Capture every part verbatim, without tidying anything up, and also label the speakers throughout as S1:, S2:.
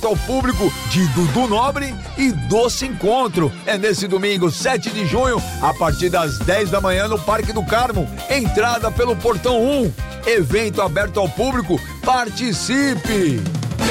S1: ao público de Dudu Nobre e Doce Encontro. É nesse domingo, sete de junho, a partir das dez da manhã no Parque do Carmo. Entrada pelo Portão um. Evento aberto ao público. Participe!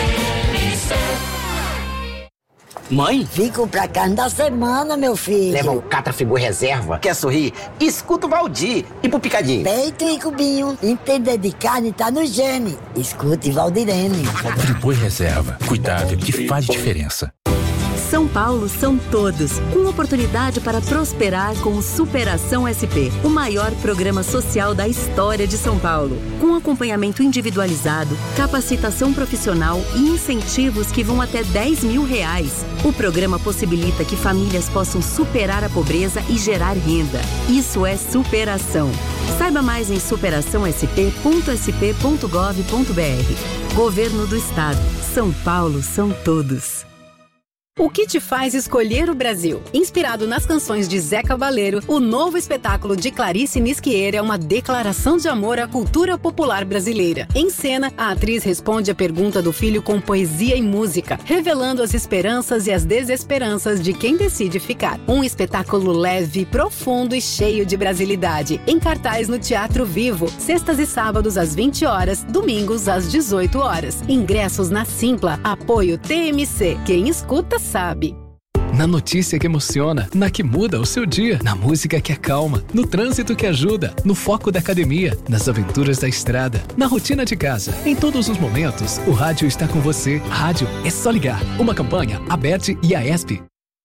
S2: Mãe?
S3: Vim comprar carne da semana, meu filho.
S2: Leva o Catrafigu Reserva. Quer sorrir? Escuta o Valdir. E pro Picadinho?
S3: Peito e cubinho. Entender de carne tá no gene. Escute Valdirene.
S4: Friboi Reserva. Cuidado que faz diferença.
S5: São Paulo são todos, com oportunidade para prosperar com o Superação S P, o maior programa social da história de São Paulo. Com acompanhamento individualizado, capacitação profissional e incentivos que vão até dez mil reais. O programa possibilita que famílias possam superar a pobreza e gerar renda. Isso é superação. Saiba mais em superação s p ponto s p ponto gov ponto b r. Governo do Estado. São Paulo são todos.
S6: O que te faz escolher o Brasil? Inspirado nas canções de Zé Cabaleiro, o novo espetáculo de Clarice Nisquier é uma declaração de amor à cultura popular brasileira. Em cena, a atriz responde a pergunta do filho com poesia e música, revelando as esperanças e as desesperanças de quem decide ficar. Um espetáculo leve, profundo e cheio de brasilidade. Em cartaz no Teatro Vivo, sextas e sábados às vinte horas, domingos às dezoito horas. Ingressos na Simpla. Apoio T M C. Quem escuta sabe.
S7: Na notícia que emociona, na que muda o seu dia, na música que acalma, no trânsito que ajuda, no foco da academia, nas aventuras da estrada, na rotina de casa. Em todos os momentos, o rádio está com você. Rádio é só ligar. Uma campanha, Aberte e a ESP.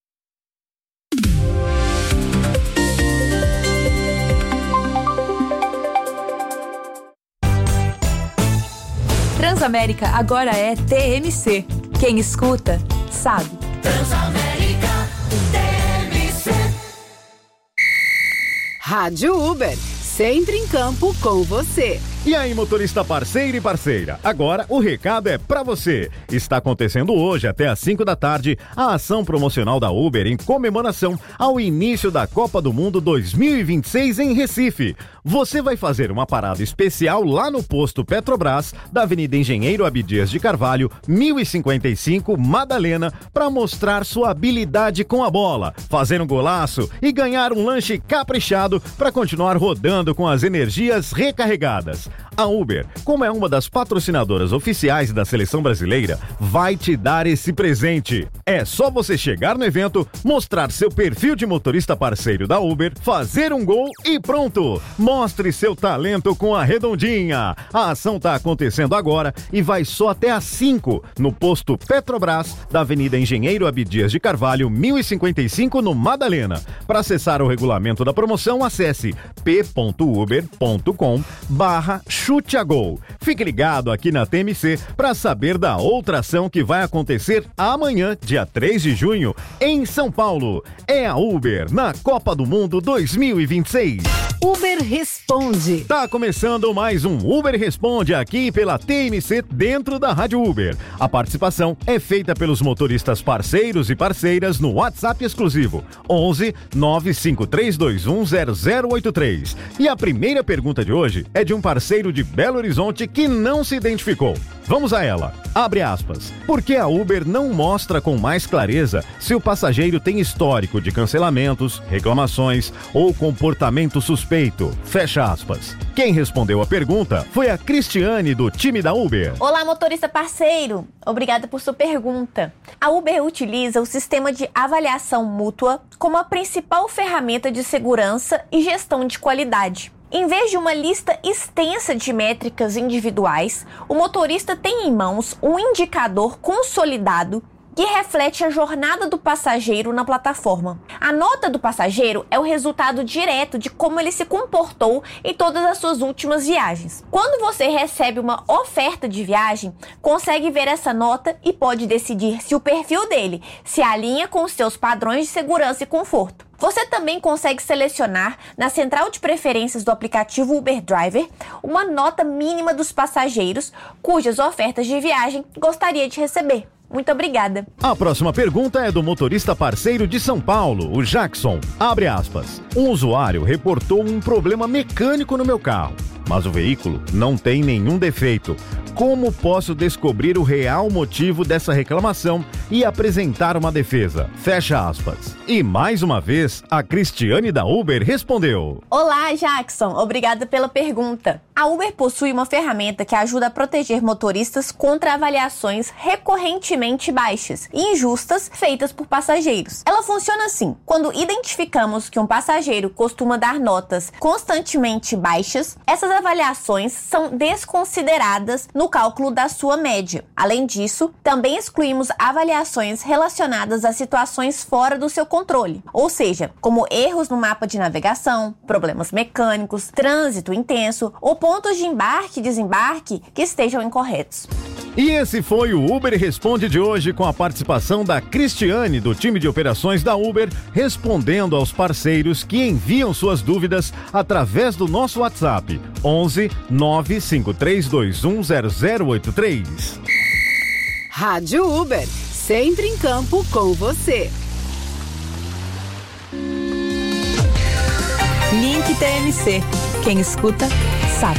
S8: Transamérica agora é T M C. Quem escuta, sabe.
S9: Transamérica T M C.
S6: Rádio Uber, sempre em campo com você.
S10: E aí, motorista parceiro e parceira, agora o recado é pra você. Está acontecendo hoje, até às cinco da tarde, a ação promocional da Uber em comemoração ao início da Copa do Mundo dois mil e vinte e seis em Recife. Você vai fazer uma parada especial lá no posto Petrobras, da Avenida Engenheiro Abdias de Carvalho, mil e cinquenta e cinco, Madalena, para mostrar sua habilidade com a bola, fazer um golaço e ganhar um lanche caprichado para continuar rodando com as energias recarregadas. A Uber, como é uma das patrocinadoras oficiais da Seleção Brasileira, vai te dar esse presente. É só você chegar no evento, mostrar seu perfil de motorista parceiro da Uber, fazer um gol e pronto! Mostre seu talento com a Redondinha. A ação está acontecendo agora e vai só até às cinco, no posto Petrobras, da Avenida Engenheiro Abdias de Carvalho, mil e cinquenta e cinco, no Madalena. Para acessar o regulamento da promoção, acesse p ponto uber ponto com barra chute a gol. Fique ligado aqui na T M C para saber da outra ação que vai acontecer amanhã, dia três de junho, em São Paulo. É a Uber na Copa do Mundo dois mil e vinte e seis.
S6: Uber Responde.
S10: Tá começando mais um Uber Responde aqui pela T M C dentro da Rádio Uber. A participação é feita pelos motoristas parceiros e parceiras no WhatsApp exclusivo onze nove cinco três dois um zero zero oito três. E a primeira pergunta de hoje é de um parceiro de Belo Horizonte que não se identificou. Vamos a ela. Abre aspas. Por que a Uber não mostra com mais clareza se o passageiro tem histórico de cancelamentos, reclamações ou comportamento suspeito? Fecha aspas. Quem respondeu a pergunta foi a Cristiane, do time da Uber.
S11: Olá, motorista parceiro. Obrigada por sua pergunta. A Uber utiliza o sistema de avaliação mútua como a principal ferramenta de segurança e gestão de qualidade. Em vez de uma lista extensa de métricas individuais, o motorista tem em mãos um indicador consolidado que reflete a jornada do passageiro na plataforma. A nota do passageiro é o resultado direto de como ele se comportou em todas as suas últimas viagens. Quando você recebe uma oferta de viagem, consegue ver essa nota e pode decidir se o perfil dele se alinha com os seus padrões de segurança e conforto. Você também consegue selecionar na central de preferências do aplicativo Uber Driver uma nota mínima dos passageiros cujas ofertas de viagem gostaria de receber. Muito obrigada.
S10: A próxima pergunta é do motorista parceiro de São Paulo, o Jackson. Abre aspas. Um usuário reportou um problema mecânico no meu carro. mas o veículo não tem nenhum defeito. Como posso descobrir o real motivo dessa reclamação e apresentar uma defesa? Fecha aspas. E mais uma vez, a Cristiane da Uber respondeu.
S11: Olá, Jackson. Obrigada pela pergunta. A Uber possui uma ferramenta que ajuda a proteger motoristas contra avaliações recorrentemente baixas e injustas feitas por passageiros. Ela funciona assim: quando identificamos que um passageiro costuma dar notas constantemente baixas, essas avaliações são desconsideradas no cálculo da sua média. Além disso, também excluímos avaliações relacionadas a situações fora do seu controle, ou seja, como erros no mapa de navegação, problemas mecânicos, trânsito intenso ou pontos de embarque e desembarque que estejam incorretos.
S10: E esse foi o Uber Responde de hoje, com a participação da Cristiane, do time de operações da Uber, respondendo aos parceiros que enviam suas dúvidas através do nosso WhatsApp onze nove cinco três dois um zero zero oito três.
S6: Rádio Uber, sempre em campo com você.
S8: Link T M C. Quem escuta, sabe.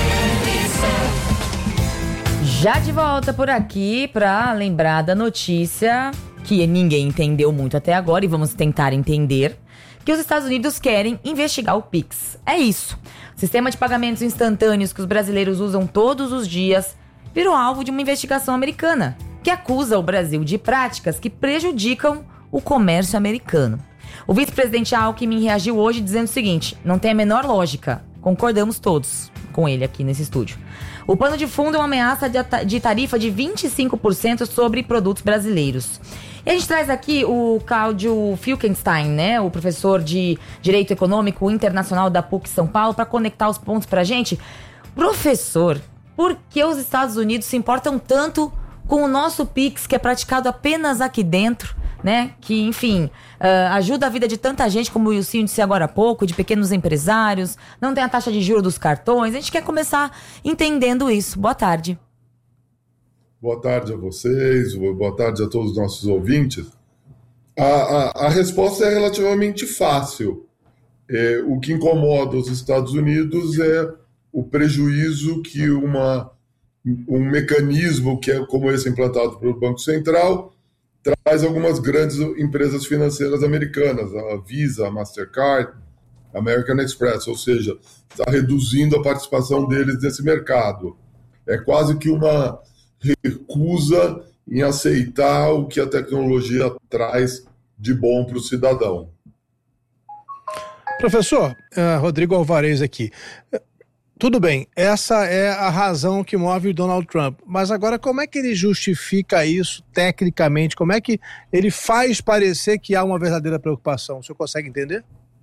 S12: Já de volta por aqui para lembrar da notícia que ninguém entendeu muito até agora e vamos tentar entender, que os Estados Unidos querem investigar o Pix. É isso. O sistema de pagamentos instantâneos que os brasileiros usam todos os dias virou alvo de uma investigação americana que acusa o Brasil de práticas que prejudicam o comércio americano. O vice-presidente Alckmin reagiu hoje dizendo o seguinte: não tem a menor lógica. Concordamos todos com ele aqui nesse estúdio. O pano de fundo é uma ameaça de tarifa de vinte e cinco por cento sobre produtos brasileiros. E a gente traz aqui o Cláudio Filkenstein, né, o professor de Direito Econômico Internacional da PUC São Paulo, para conectar os pontos pra gente. Professor, por que os Estados Unidos se importam tanto com o nosso Pix, que é praticado apenas aqui dentro, né? Que, enfim, uh, ajuda a vida de tanta gente, como o Wilson disse agora há pouco, de pequenos empresários, não tem a taxa de juros dos cartões. A gente quer começar entendendo isso. Boa tarde.
S13: Boa tarde a vocês, boa tarde a todos os nossos ouvintes. A, a, a resposta é relativamente fácil. É, o que incomoda os Estados Unidos é o prejuízo que uma, um mecanismo que é como esse implantado pelo Banco Central traz algumas grandes empresas financeiras americanas, a Visa, a Mastercard, a American Express, ou seja, está reduzindo a participação deles nesse mercado. É quase que uma recusa em aceitar o que a tecnologia traz de bom para o cidadão.
S14: Professor, uh, Rodrigo Alvarez aqui. Tudo bem, essa é a razão que move o Donald Trump, mas agora como é que ele justifica isso tecnicamente? Como é que ele faz parecer que há uma verdadeira preocupação? O senhor consegue entender?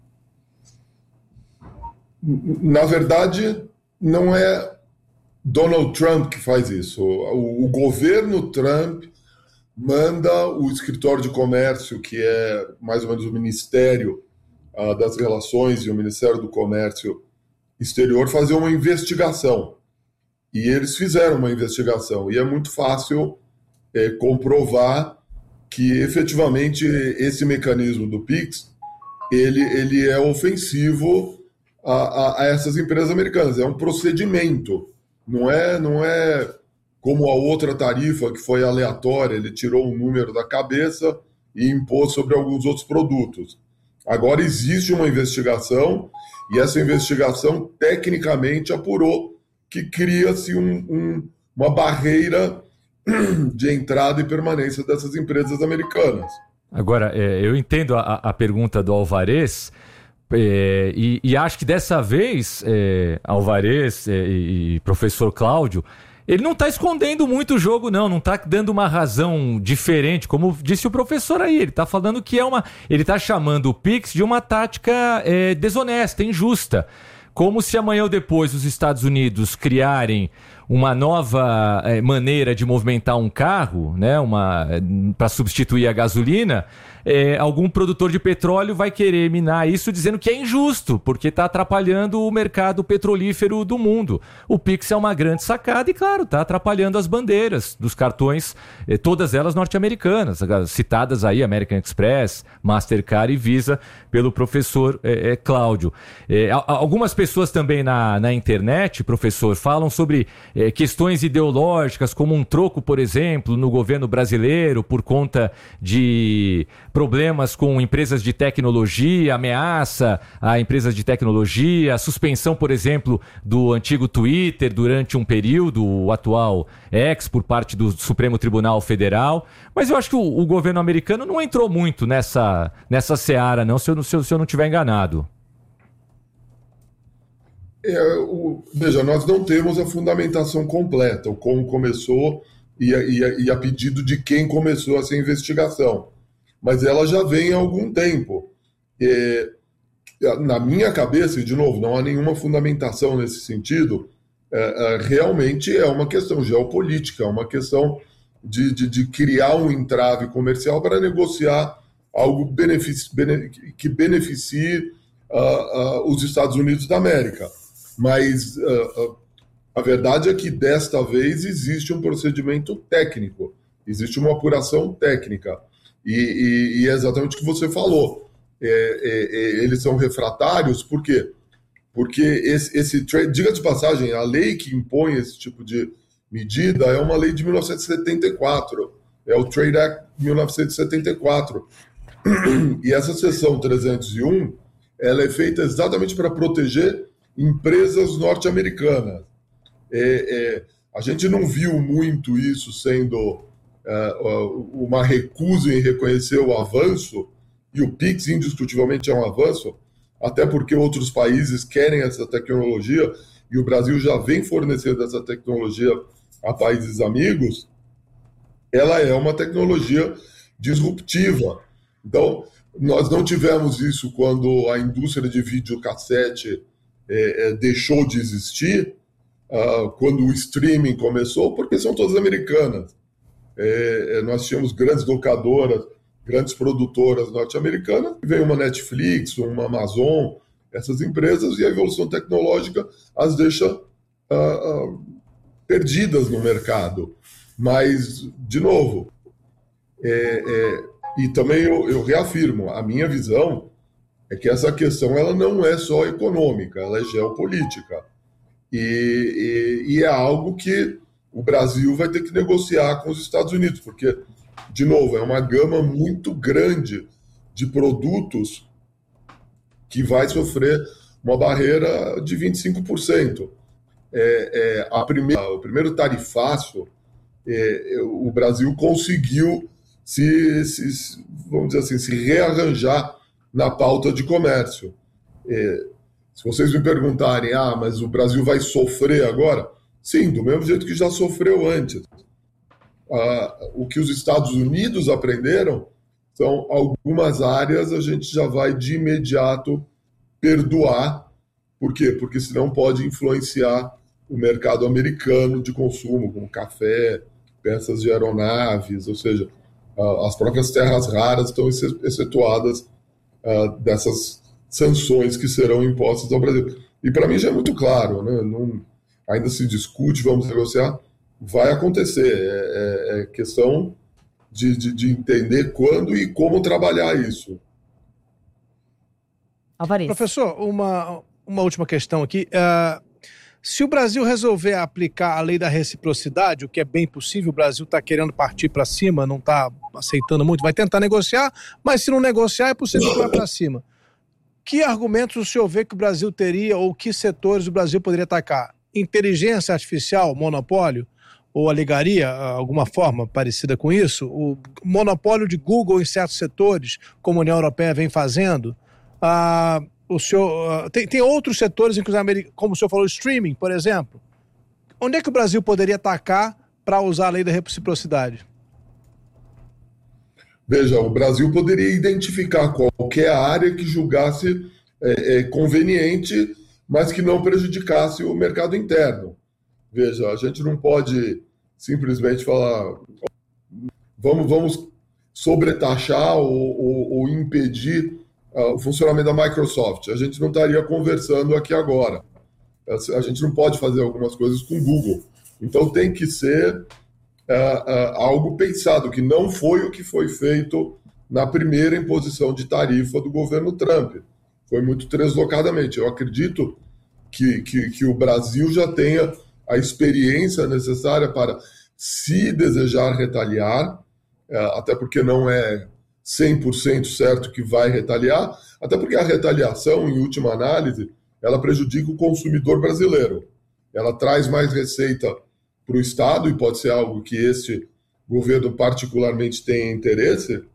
S13: Na verdade, não é Donald Trump que faz isso. O, o governo Trump manda o escritório de comércio, que é mais ou menos o Ministério uh, das Relações e o Ministério do Comércio Exterior, fazer uma investigação. E eles fizeram uma investigação. E é muito fácil é, comprovar que, efetivamente, esse mecanismo do Pix, ele, ele é ofensivo a, a, a essas empresas americanas. É um procedimento. Não é, não é como a outra tarifa, que foi aleatória. Ele tirou um número da cabeça e impôs sobre alguns outros produtos. Agora existe uma investigação, e essa investigação tecnicamente apurou que cria-se um, um, uma barreira de entrada e permanência dessas empresas americanas.
S15: Agora, é, eu entendo a, a pergunta do Alvarez, é, e, e acho que dessa vez, é, Alvarez é, e, e professor Cláudio, ele não está escondendo muito o jogo, não. Não está dando uma razão diferente, como disse o professor aí. Ele está falando que é uma... Ele está chamando o Pix de uma tática é, desonesta, injusta. Como se amanhã ou depois os Estados Unidos criarem uma nova é, maneira de movimentar um carro, né, uma, para substituir a gasolina, é, algum produtor de petróleo vai querer minar isso dizendo que é injusto, porque está atrapalhando o mercado petrolífero do mundo. O Pix é uma grande sacada e, claro, está atrapalhando as bandeiras dos cartões, é, todas elas norte-americanas, citadas aí, American Express, Mastercard e Visa, pelo professor é, é, Cláudio. É, algumas pessoas também na, na internet, professor, falam sobre é, questões ideológicas, como um troco, por exemplo, no governo brasileiro, por conta de problemas com empresas de tecnologia, ameaça a empresas de tecnologia, a suspensão, por exemplo, do antigo Twitter durante um período, o atual X, por parte do Supremo Tribunal Federal. Mas eu acho que o, o governo americano não entrou muito nessa, nessa seara, não, se eu, se eu, se eu não estiver enganado.
S13: É, o, veja, nós não temos a fundamentação completa, o como começou e a, e, a, e a pedido de quem começou essa investigação. Mas ela já vem há algum tempo. É, na minha cabeça, e de novo, não há nenhuma fundamentação nesse sentido, é, é, realmente é uma questão geopolítica, é uma questão de, de, de criar um entrave comercial para negociar algo benefici, bene, que beneficie uh, uh, os Estados Unidos da América. Mas uh, uh, a verdade é que desta vez existe um procedimento técnico, existe uma apuração técnica. E, e, e é exatamente o que você falou. É, é, é, eles são refratários, por quê? Porque esse, esse trade, diga de passagem, a lei que impõe esse tipo de medida é uma lei de mil novecentos e setenta e quatro, é o Trade Act de mil novecentos e setenta e quatro. E essa seção trezentos e um, ela é feita exatamente para proteger empresas norte-americanas. É, é, a gente não viu muito isso sendo Uh, uma recusa em reconhecer o avanço, e o Pix indiscutivelmente é um avanço, até porque outros países querem essa tecnologia, e o Brasil já vem fornecendo essa tecnologia a países amigos. Ela é uma tecnologia disruptiva. Então, nós não tivemos isso quando a indústria de videocassete é, é, deixou de existir, uh, quando o streaming começou, porque são todas americanas. É, nós tínhamos grandes locadoras, grandes produtoras norte-americanas, e veio uma Netflix, uma Amazon, essas empresas, e a evolução tecnológica as deixa uh, uh, perdidas no mercado. Mas, de novo, é, é, e também eu, eu reafirmo, a minha visão é que essa questão ela não é só econômica, ela é geopolítica. E, e, e é algo que o Brasil vai ter que negociar com os Estados Unidos, porque, de novo, é uma gama muito grande de produtos que vai sofrer uma barreira de vinte e cinco por cento. É, é, a primeira, o primeiro tarifaço, é, o Brasil conseguiu se, se, vamos dizer assim, se rearranjar na pauta de comércio. É, se vocês me perguntarem, ah, mas o Brasil vai sofrer agora? Sim, do mesmo jeito que já sofreu antes. Ah, o que os Estados Unidos aprenderam são algumas áreas a gente já vai de imediato perdoar. Por quê? Porque senão pode influenciar o mercado americano de consumo, como café, peças de aeronaves, ou seja, ah, as próprias terras raras estão excetuadas ah, dessas sanções que serão impostas ao Brasil. E para mim já é muito claro, né? Não, ainda se discute, vamos negociar, vai acontecer. É, é, é questão de, de, de entender quando e como trabalhar isso.
S12: Alvarez.
S14: Professor, uma, uma última questão aqui. Uh, se o Brasil resolver aplicar a lei da reciprocidade, o que é bem possível, o Brasil está querendo partir para cima, não está aceitando muito, vai tentar negociar, mas se não negociar, é possível que vá para cima. Que argumentos o senhor vê que o Brasil teria, ou que setores o Brasil poderia atacar? Inteligência artificial, monopólio, ou alegaria alguma forma parecida com isso? O monopólio de Google em certos setores, como a União Europeia vem fazendo? Ah, o senhor, ah, tem, tem outros setores, inclusive, como o senhor falou, streaming, por exemplo. Onde é que o Brasil poderia atacar para usar a lei da reciprocidade?
S13: Veja, o Brasil poderia identificar qualquer área que julgasse é, é, conveniente, mas que não prejudicasse o mercado interno. Veja, a gente não pode simplesmente falar vamos, vamos sobretaxar ou, ou, ou impedir uh, o funcionamento da Microsoft. A gente não estaria conversando aqui agora. A gente não pode fazer algumas coisas com o Google. Então tem que ser uh, uh, algo pensado, que não foi o que foi feito na primeira imposição de tarifa do governo Trump. Foi muito deslocadamente. Eu acredito que, que, que o Brasil já tenha a experiência necessária para, se desejar retaliar, uh, até porque não é cem por cento certo que vai retaliar, até porque a retaliação, em última análise, ela prejudica o consumidor brasileiro. Ela traz mais receita para o Estado, e pode ser algo que este governo particularmente tenha interesse,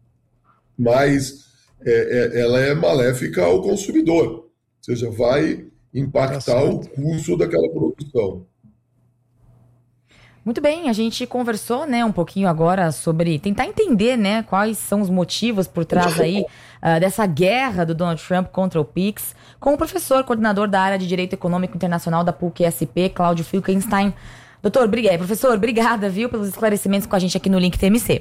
S13: mas é, é, ela é maléfica ao consumidor, ou seja, vai impactar o custo daquela produção.
S12: Muito bem, a gente conversou, né, um pouquinho agora sobre tentar entender, né, quais são os motivos por trás aí uh, dessa guerra do Donald Trump contra o Pix, com o professor, coordenador da área de Direito Econômico Internacional da P U C S P, Cláudio Filkenstein. Doutor, obrigado. Professor, obrigada, viu, pelos esclarecimentos com a gente aqui no Link T M C.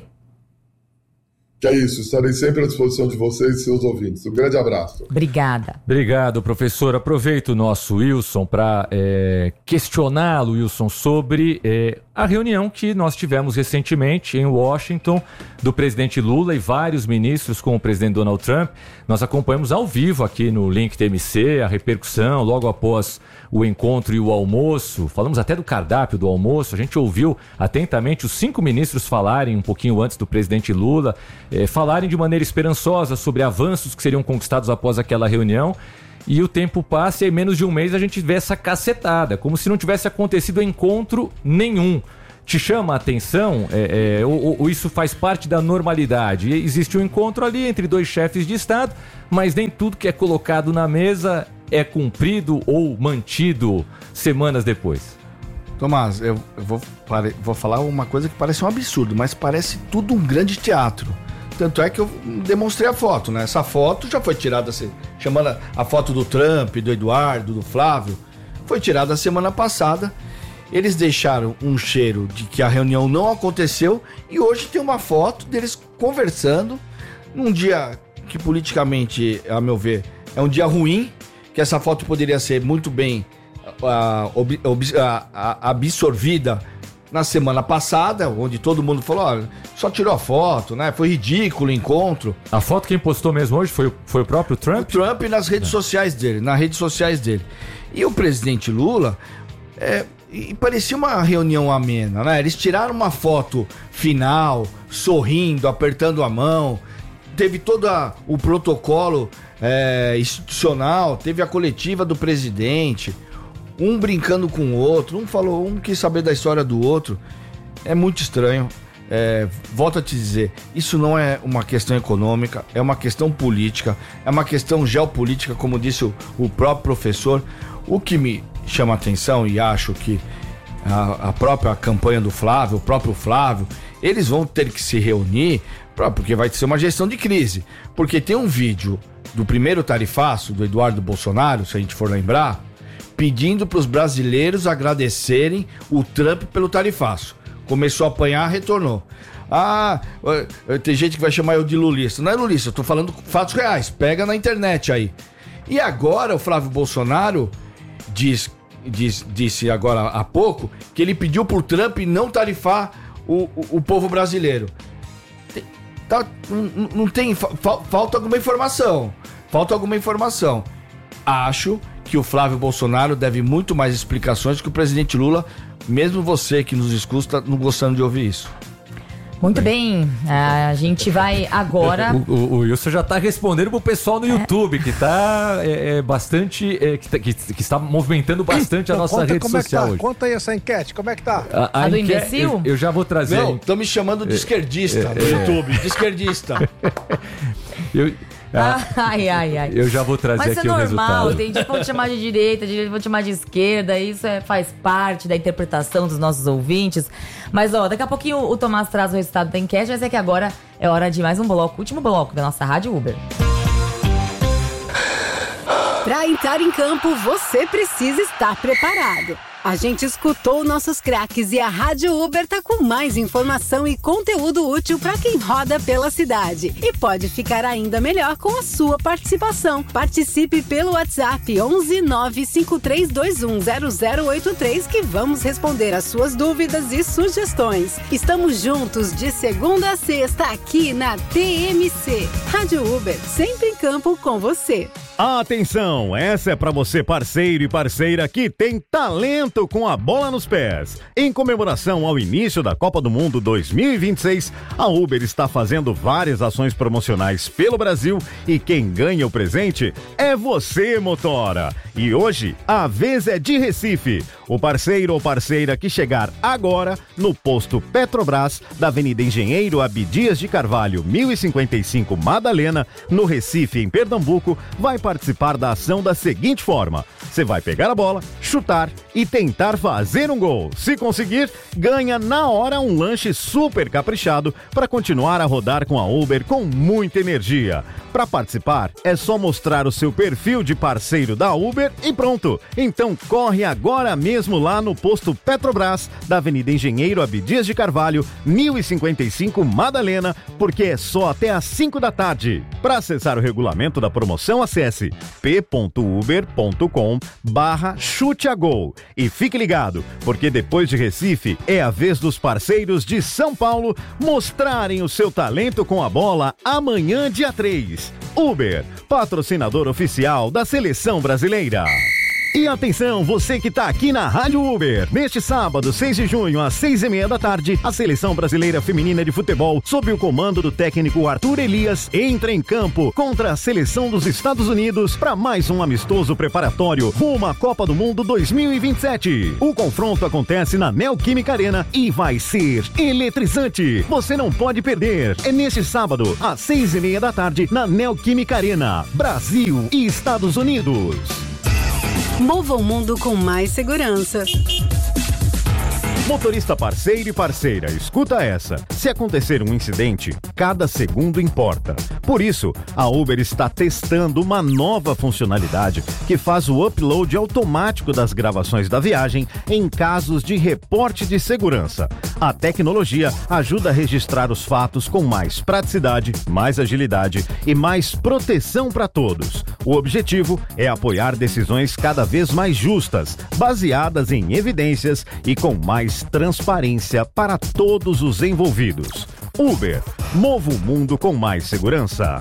S13: Que é isso, estarei sempre à disposição de vocês e seus ouvintes. Um grande abraço.
S12: Obrigada.
S15: Obrigado, professor. Aproveito o nosso Wilson para é, questioná-lo, Wilson, sobre é, a reunião que nós tivemos recentemente em Washington do presidente Lula e vários ministros com o presidente Donald Trump. Nós acompanhamos ao vivo aqui no Link T M C a repercussão logo após o encontro e o almoço. Falamos até do cardápio do almoço. A gente ouviu atentamente os cinco ministros falarem um pouquinho antes do presidente Lula, é, falarem de maneira esperançosa sobre avanços que seriam conquistados após aquela reunião. E o tempo passa e em menos de um mês a gente vê essa cacetada, como se não tivesse acontecido encontro nenhum. Te chama a atenção, é, é, ou, ou isso faz parte da normalidade? Existe um encontro ali entre dois chefes de Estado, mas nem tudo que é colocado na mesa é cumprido ou mantido semanas depois.
S16: Tomás, eu vou, vou falar uma coisa que parece um absurdo, mas parece tudo um grande teatro. Tanto é que eu demonstrei a foto, né? Essa foto já foi tirada, chamando a foto do Trump, do Eduardo, do Flávio, foi tirada a semana passada. Eles deixaram um cheiro de que a reunião não aconteceu e hoje tem uma foto deles conversando num dia que politicamente, a meu ver, é um dia ruim, que essa foto poderia ser muito bem uh, ob, ob, uh, absorvida na semana passada, onde todo mundo falou, ó, só tirou a foto, né? Foi ridículo o encontro.
S15: A foto quem postou mesmo hoje foi, foi o próprio Trump?
S16: O Trump nas redes é. sociais dele, nas redes sociais dele. E o presidente Lula, é, e parecia uma reunião amena, né? Eles tiraram uma foto final, sorrindo, apertando a mão, teve todo a, o protocolo é, institucional, teve a coletiva do presidente, um brincando com o outro, um falou, um quis saber da história do outro. É muito estranho. É, volto a te dizer, isso não é uma questão econômica, é uma questão política, é uma questão geopolítica, como disse o, o próprio professor. O que me chama a atenção, e acho que a, a própria campanha do Flávio, o próprio Flávio, eles vão ter que se reunir, pra, porque vai ser uma gestão de crise. Porque tem um vídeo do primeiro tarifaço do Eduardo Bolsonaro, se a gente for lembrar, pedindo para os brasileiros agradecerem o Trump pelo tarifaço. Começou a apanhar, retornou. Ah, tem gente que vai chamar eu de lulista. Não é lulista, eu tô falando fatos reais. Pega na internet aí. E agora o Flávio Bolsonaro diz, diz, disse agora há pouco que ele pediu por Trump não tarifar o, o, o povo brasileiro. Tem, tá, não, não tem... Fa, falta alguma informação. Falta alguma informação. Acho que o Flávio Bolsonaro deve muito mais explicações que o presidente Lula, mesmo você que nos escuta não gostando de ouvir isso.
S12: Muito bem, a gente vai agora...
S15: O, o, o Wilson já está respondendo pro pessoal no é. YouTube, que está é, é, bastante... É, que, que, que está movimentando bastante então, a nossa rede
S14: como
S15: social
S14: é que tá?
S15: hoje.
S14: Conta aí essa enquete, como é que tá?
S12: A, a, a do enquete, imbecil?
S15: Eu, eu já vou trazer...
S16: Não, estão me chamando de esquerdista é, no é, YouTube, de esquerdista.
S15: eu...
S12: Ah, ai, ai, ai.
S15: Eu já vou trazer
S12: Mas
S15: aqui
S12: é
S15: o
S12: normal,
S15: resultado.
S12: tem gente que pode chamar de direita, direita pode chamar de esquerda, isso é, faz parte da interpretação dos nossos ouvintes. Mas ó, daqui a pouquinho o, o Tomás traz o resultado da enquete, mas é que agora é hora de mais um bloco, último bloco da nossa Rádio Uber.
S6: Para entrar em campo, você precisa estar preparado. A gente escutou nossos craques e a Rádio Uber tá com mais informação e conteúdo útil para quem roda pela cidade. E pode ficar ainda melhor com a sua participação. Participe pelo WhatsApp onze nove cinco três dois um zero zero oito três que vamos responder as suas dúvidas e sugestões. Estamos juntos de segunda a sexta aqui na T M C. Rádio Uber, sempre em campo com você.
S10: Atenção, essa é para você parceiro e parceira que tem talento com a bola nos pés. Em comemoração ao início da Copa do Mundo dois mil e vinte e seis, a Uber está fazendo várias ações promocionais pelo Brasil e quem ganha o presente é você, motora. E hoje a vez é de Recife. O parceiro ou parceira que chegar agora no posto Petrobras da Avenida Engenheiro Abdias de Carvalho, mil e cinquenta e cinco Madalena, no Recife, em Pernambuco, vai participar da ação da seguinte forma: você vai pegar a bola, chutar e tentar fazer um gol. Se conseguir, ganha na hora um lanche super caprichado para continuar a rodar com a Uber com muita energia. Para participar, é só mostrar o seu perfil de parceiro da Uber e pronto. Então corre agora mesmo lá no posto Petrobras da Avenida Engenheiro Abdias de Carvalho, mil e cinquenta e cinco Madalena, porque é só até às cinco da tarde. Para acessar o regulamento da promoção, acesse p ponto uber ponto com barra chute a gol. E fique ligado, porque depois de Recife é a vez dos parceiros de São Paulo mostrarem o seu talento com a bola amanhã, dia três. Uber, patrocinador oficial da Seleção Brasileira. E atenção, você que tá aqui na Rádio Uber. Neste sábado, seis de junho, às seis e meia da tarde, a Seleção Brasileira Feminina de Futebol, sob o comando do técnico Arthur Elias, entra em campo contra a Seleção dos Estados Unidos para mais um amistoso preparatório rumo à Copa do Mundo dois mil e vinte e sete. O confronto acontece na Neoquímica Arena e vai ser eletrizante. Você não pode perder. É neste sábado, às seis e meia da tarde, na Neoquímica Arena, Brasil e Estados Unidos.
S6: Mova o mundo com mais segurança.
S10: Motorista parceiro e parceira, escuta essa. Se acontecer um incidente, cada segundo importa. Por isso, a Uber está testando uma nova funcionalidade que faz o upload automático das gravações da viagem em casos de reporte de segurança. A tecnologia ajuda a registrar os fatos com mais praticidade, mais agilidade e mais proteção para todos. O objetivo é apoiar decisões cada vez mais justas, baseadas em evidências e com mais transparência para todos os envolvidos. Uber, mova o mundo com mais segurança.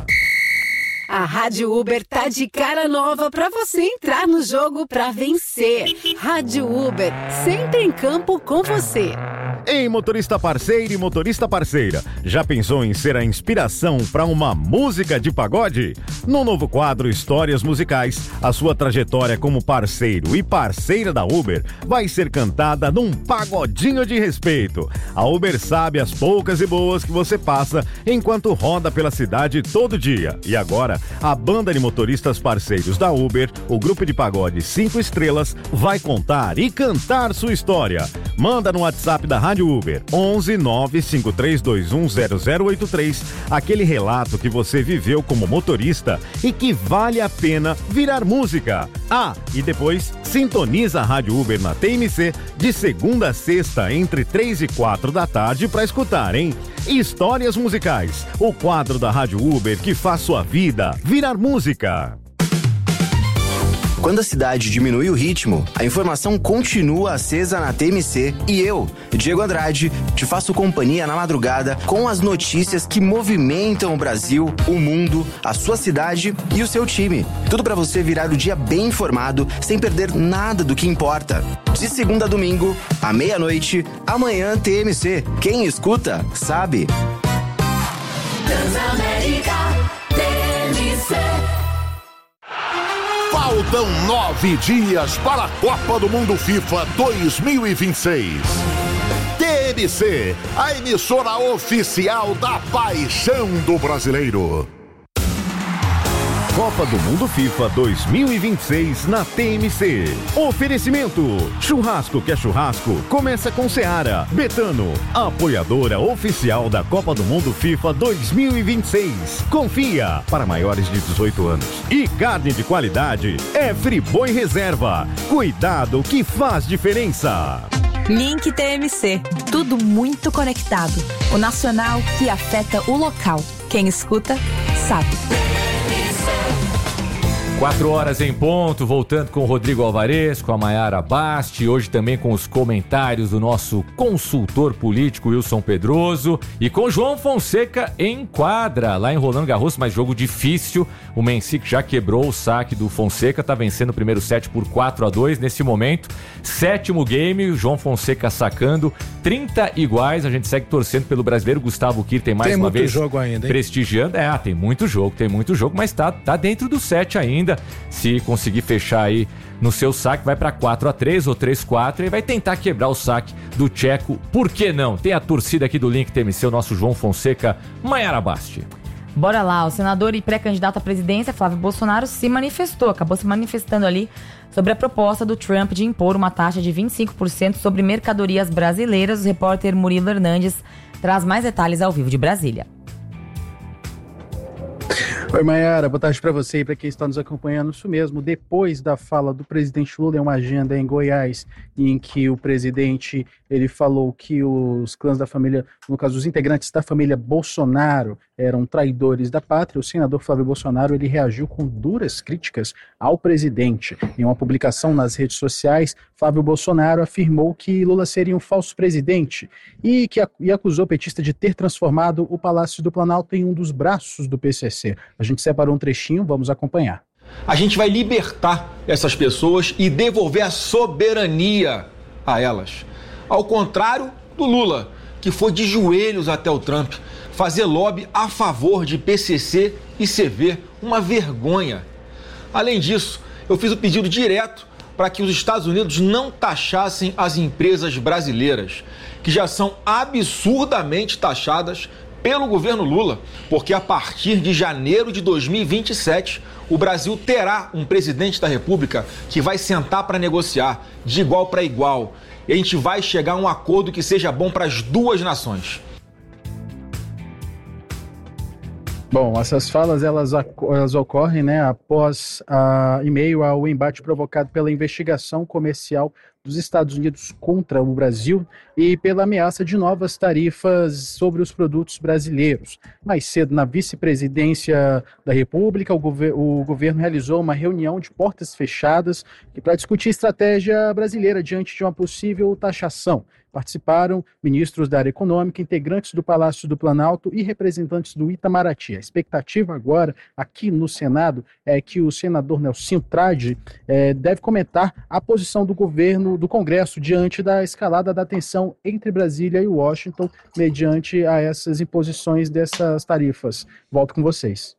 S6: A Rádio Uber tá de cara nova pra você entrar no jogo pra vencer. Rádio Uber, sempre em campo com você.
S10: Ei, motorista parceiro e motorista parceira, já pensou em ser a inspiração para uma música de pagode? No novo quadro Histórias Musicais, a sua trajetória como parceiro e parceira da Uber vai ser cantada num pagodinho de respeito. A Uber sabe as poucas e boas que você passa enquanto roda pela cidade todo dia. E agora, a banda de motoristas parceiros da Uber, o grupo de pagode cinco estrelas, vai contar e cantar sua história. Manda no WhatsApp da Rádio Uber, onze nove cinco três dois um zero zero oito três, aquele relato que você viveu como motorista e que vale a pena virar música. Ah, e depois sintoniza a Rádio Uber na T M C de segunda a sexta entre três e quatro da tarde para escutar, hein? Histórias Musicais, o quadro da Rádio Uber que faz sua vida virar música.
S17: Quando a cidade diminui o ritmo, a informação continua acesa na T M C e eu, Diego Andrade, te faço companhia na madrugada com as notícias que movimentam o Brasil, o mundo, a sua cidade e o seu time. Tudo para você virar o dia bem informado, sem perder nada do que importa. De segunda a domingo, à meia-noite, amanhã T M C. Quem escuta, sabe.
S9: Transamérica T M C.
S18: Faltam nove dias para a Copa do Mundo FIFA dois mil e vinte e seis. T M C, a emissora oficial da paixão do brasileiro.
S10: Copa do Mundo FIFA dois mil e vinte e seis na T M C. Oferecimento: churrasco que é churrasco, começa com Seara. Betano, apoiadora oficial da Copa do Mundo FIFA dois mil e vinte e seis. Confia, para maiores de dezoito anos. E carne de qualidade é Friboi Reserva. Cuidado que faz diferença.
S8: Link T M C. Tudo muito conectado. O nacional que afeta o local. Quem escuta, sabe.
S15: Quatro horas em ponto, voltando com o Rodrigo Alvarez, com a Maiara Basti, hoje também com os comentários do nosso consultor político Wilson Pedroso e com João Fonseca em quadra, lá em Roland Garros, mas jogo difícil. O Mensik já quebrou o saque do Fonseca, tá vencendo o primeiro set por quatro a dois nesse momento. Sétimo game, o João Fonseca sacando, trinta iguais. A gente segue torcendo pelo brasileiro. Gustavo Kirten mais
S14: tem
S15: uma vez
S14: jogo ainda, hein?
S15: Prestigiando. É, tem muito jogo, tem muito jogo, mas tá, tá dentro do set ainda. Se conseguir fechar aí no seu saque, vai para quatro a três ou três a quatro e vai tentar quebrar o saque do tcheco. Por que não? Tem a torcida aqui do Link T M C, o nosso João Fonseca, Maiara Basti.
S12: Bora lá, o senador e pré-candidato à presidência, Flávio Bolsonaro, se manifestou, acabou se manifestando ali sobre a proposta do Trump de impor uma taxa de vinte e cinco por cento sobre mercadorias brasileiras. O repórter Murilo Hernandes traz mais detalhes ao vivo de Brasília.
S19: Oi, Maiara, boa tarde para você e para quem está nos acompanhando. Isso mesmo, depois da fala do presidente Lula em uma agenda em Goiás, em que o presidente ele falou que os clãs da família, no caso os integrantes da família Bolsonaro, eram traidores da pátria, o senador Flávio Bolsonaro ele reagiu com duras críticas ao presidente. Em uma publicação nas redes sociais, Flávio Bolsonaro afirmou que Lula seria um falso presidente e, que, e acusou o petista de ter transformado o Palácio do Planalto em um dos braços do P C C. A gente separou um trechinho, vamos acompanhar.
S20: A gente vai libertar essas pessoas e devolver a soberania a elas. Ao contrário do Lula, que foi de joelhos até o Trump, fazer lobby a favor de P C C e C V, uma vergonha. Além disso, eu fiz o pedido direto para que os Estados Unidos não taxassem as empresas brasileiras, que já são absurdamente taxadas pelo governo Lula, porque a partir de janeiro de dois mil e vinte e sete, o Brasil terá um presidente da República que vai sentar para negociar de igual para igual. E a gente vai chegar a um acordo que seja bom para as duas nações.
S19: Bom, essas falas elas, elas ocorrem né, após a, em meio ao embate provocado pela investigação comercial dos Estados Unidos contra o Brasil e pela ameaça de novas tarifas sobre os produtos brasileiros. Mais cedo, na vice-presidência da República, o, gover- o governo realizou uma reunião de portas fechadas para discutir estratégia brasileira diante de uma possível taxação. Participaram ministros da área econômica, integrantes do Palácio do Planalto e representantes do Itamaraty. A expectativa agora, aqui no Senado, é que o senador Nelsinho Trade eh, deve comentar a posição do governo, do Congresso, diante da escalada da tensão entre Brasília e Washington, mediante a essas imposições dessas tarifas. Volto com vocês.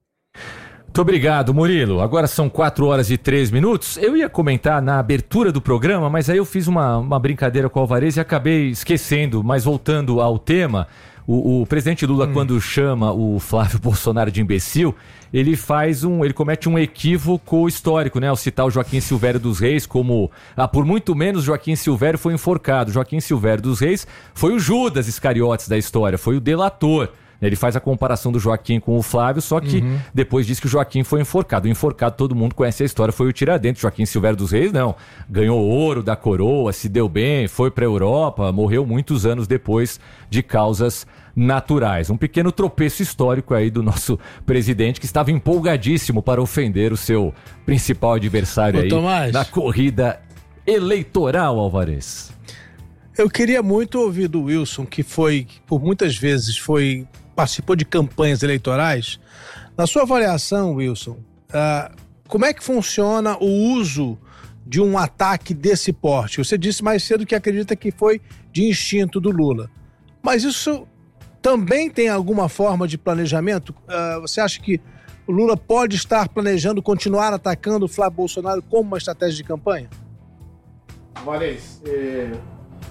S15: Muito obrigado, Murilo. Agora são quatro horas e três minutos. Eu ia comentar na abertura do programa, mas aí eu fiz uma, uma brincadeira com o Alvarez e acabei esquecendo. Mas voltando ao tema, o, o presidente Lula, hum. quando chama o Flávio Bolsonaro de imbecil, ele faz um, ele comete um equívoco histórico, né? Ao citar o Joaquim Silvério dos Reis como, ah, por muito menos Joaquim Silvério foi enforcado. Joaquim Silvério dos Reis foi o Judas Iscariotes da história, foi o delator. Ele faz a comparação do Joaquim com o Flávio, só que uhum. depois diz que o Joaquim foi enforcado. O enforcado, todo mundo conhece a história, foi o Tiradentes. Joaquim Silvério dos Reis, não. Ganhou ouro da coroa, se deu bem, foi para a Europa, morreu muitos anos depois de causas naturais. Um pequeno tropeço histórico aí do nosso presidente, que estava empolgadíssimo para ofender o seu principal adversário Ô, aí Tomás. na corrida eleitoral, Alvarez.
S14: Eu queria muito ouvir do Wilson, que foi, por muitas vezes, foi participou de campanhas eleitorais. Na sua avaliação, Wilson, uh, como é que funciona o uso de um ataque desse porte? Você disse mais cedo que acredita que foi de instinto do Lula. Mas isso também tem alguma forma de planejamento? Uh, você acha que o Lula pode estar planejando continuar atacando o Flávio Bolsonaro como uma estratégia de campanha?
S15: Alvarez, é...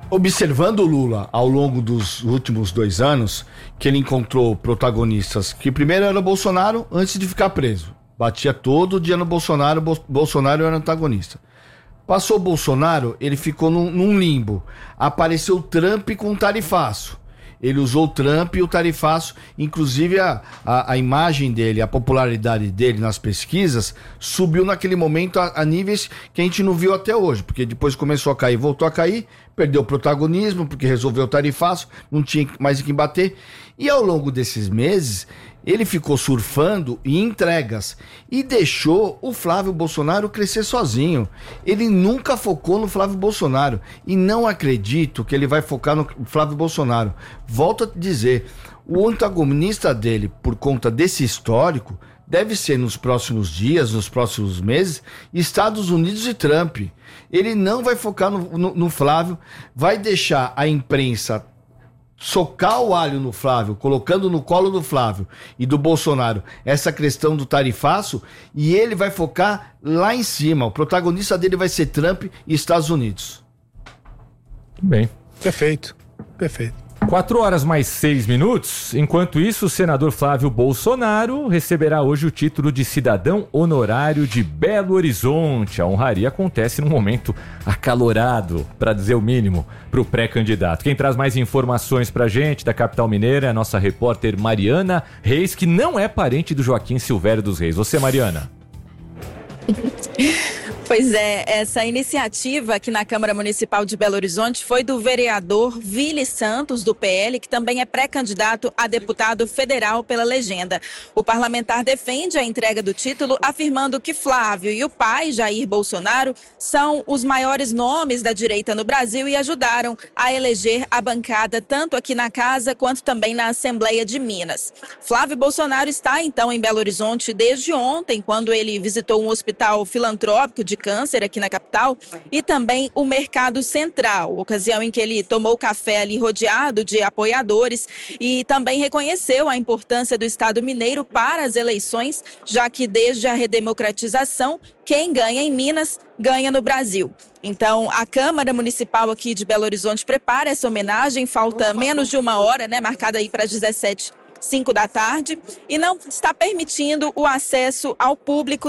S16: observando o Lula ao longo dos últimos dois anos, que ele encontrou protagonistas que primeiro era o Bolsonaro antes de ficar preso. Batia todo dia no Bolsonaro, Bo- Bolsonaro era antagonista. Passou o Bolsonaro, ele ficou num, num limbo. Apareceu o Trump com um tarifaço. Ele usou o Trump e o tarifaço, inclusive a, a, a imagem dele, a popularidade dele nas pesquisas subiu naquele momento a, a níveis que a gente não viu até hoje, porque depois começou a cair, voltou a cair, perdeu o protagonismo, porque resolveu o tarifaço, não tinha mais em quem bater. E ao longo desses meses, ele ficou surfando em entregas e deixou o Flávio Bolsonaro crescer sozinho. Ele nunca focou no Flávio Bolsonaro e não acredito que ele vai focar no Flávio Bolsonaro. Volto a te dizer, o antagonista dele, por conta desse histórico, deve ser nos próximos dias, nos próximos meses, Estados Unidos e Trump. Ele não vai focar no, no, no Flávio, vai deixar a imprensa socar o alho no Flávio, colocando no colo do Flávio e do Bolsonaro essa questão do tarifaço, e ele vai focar lá em cima. O protagonista dele vai ser Trump e Estados Unidos.
S15: Bem.
S14: Perfeito, perfeito.
S15: Quatro horas mais seis minutos. Enquanto isso, o senador Flávio Bolsonaro receberá hoje o título de cidadão honorário de Belo Horizonte. A honraria acontece num momento acalorado, para dizer o mínimo, para o pré-candidato. Quem traz mais informações pra gente da capital mineira é a nossa repórter Mariana Reis, que não é parente do Joaquim Silvério dos Reis. Você, Mariana?
S21: Pois é, essa iniciativa aqui na Câmara Municipal de Belo Horizonte foi do vereador Vili Santos, do P L, que também é pré-candidato a deputado federal pela legenda. O parlamentar defende a entrega do título, afirmando que Flávio e o pai, Jair Bolsonaro, são os maiores nomes da direita no Brasil e ajudaram a eleger a bancada tanto aqui na Casa quanto também na Assembleia de Minas. Flávio Bolsonaro está, então, em Belo Horizonte desde ontem, quando ele visitou um hospital filantrópico de câncer aqui na capital e também o Mercado Central, ocasião em que ele tomou café ali rodeado de apoiadores e também reconheceu a importância do Estado mineiro para as eleições, já que desde a redemocratização, quem ganha em Minas ganha no Brasil. Então, a Câmara Municipal aqui de Belo Horizonte prepara essa homenagem, falta menos de uma hora, né, marcada aí para as dezessete e cinco da tarde, e não está permitindo o acesso ao público